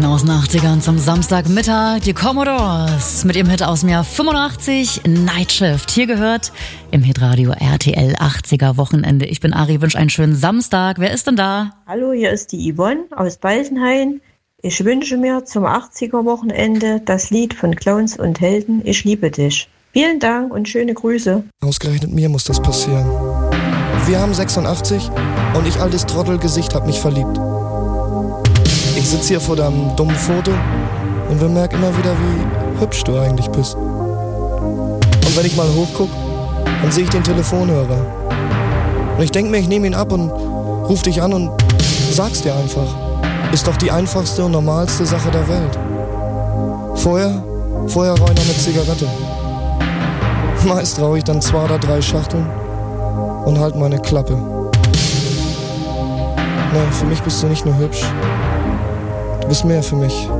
Besten aus den 80ern zum Samstagmittag. Die Commodores mit ihrem Hit aus dem Jahr 85, Night Shift. Hier gehört im Hitradio RTL 80er Wochenende. Ich bin Ari, wünsche einen schönen Samstag. Wer ist denn da? Hallo, hier ist die Yvonne aus Balsenhain. Ich wünsche mir zum 80er Wochenende das Lied von Clowns und Helden, Ich liebe dich. Vielen Dank und schöne Grüße. Ausgerechnet mir muss das passieren. Wir haben 86 und ich, altes Trottelgesicht, hab mich verliebt. Ich sitz hier vor deinem dummen Foto und bemerk immer wieder, wie hübsch du eigentlich bist. Und wenn ich mal hochguck, dann sehe ich den Telefonhörer. Und ich denk mir, ich nehme ihn ab und ruf dich an und sag's dir einfach. Ist doch die einfachste und normalste Sache der Welt. Vorher rauch ich noch eine Zigarette. Meist rauch ich dann 2 oder 3 Schachteln und halt meine Klappe. Nee, für mich bist du nicht nur hübsch. Du bist mehr für mich.